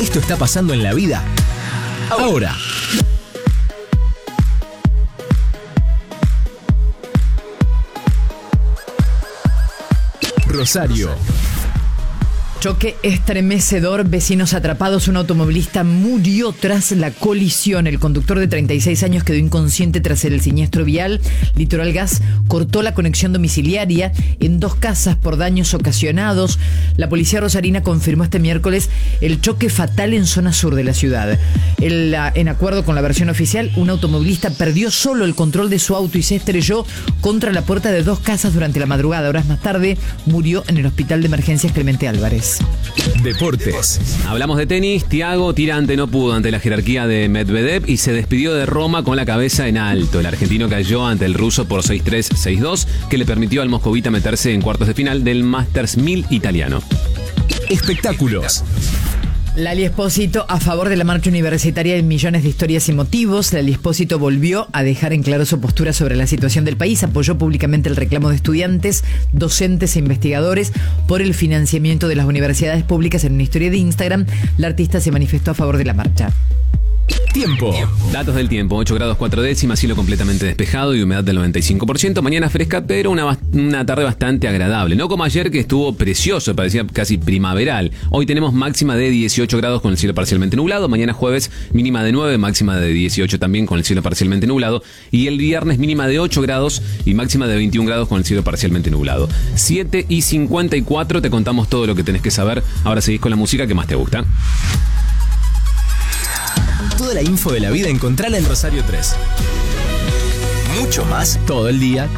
Esto está pasando en la vida ahora. Rosario. Choque estremecedor, vecinos atrapados, un automovilista murió tras la colisión. El conductor de 36 años quedó inconsciente tras el siniestro vial. Litoral Gas cortó la conexión domiciliaria en 2 casas por daños ocasionados. La policía rosarina confirmó este miércoles el choque fatal en zona sur de la ciudad. En acuerdo con la versión oficial, un automovilista perdió solo el control de su auto y se estrelló contra la puerta de 2 casas durante la madrugada. Horas más tarde murió en el hospital de emergencias Clemente Álvarez. Deportes. Hablamos de tenis. Thiago Tirante no pudo ante la jerarquía de Medvedev y se despidió de Roma con la cabeza en alto. El argentino cayó ante el ruso por 6-3, 6-2, que le permitió al moscovita meterse en cuartos de final del Masters 1000 italiano. Espectáculos. Lali Espósito a favor de la marcha universitaria en Millones de Historias y Motivos. Lali Espósito volvió a dejar en claro su postura sobre la situación del país. Apoyó públicamente el reclamo de estudiantes, docentes e investigadores por el financiamiento de las universidades públicas. En una historia de Instagram, la artista se manifestó a favor de la marcha. Tiempo. Datos del tiempo: 8 grados 4 décimas, cielo completamente despejado y humedad del 95%. Mañana fresca, pero una tarde bastante agradable. No como ayer, que estuvo precioso, parecía casi primaveral. Hoy tenemos máxima de 18 grados con el cielo parcialmente nublado. Mañana jueves mínima de 9, máxima de 18 también con el cielo parcialmente nublado. Y el viernes mínima de 8 grados y máxima de 21 grados con el cielo parcialmente nublado. 7:54, te contamos todo lo que tenés que saber. Ahora seguís con la música que más te gusta. Toda la info de la vida encontrala en Rosario 3. Mucho más todo el día,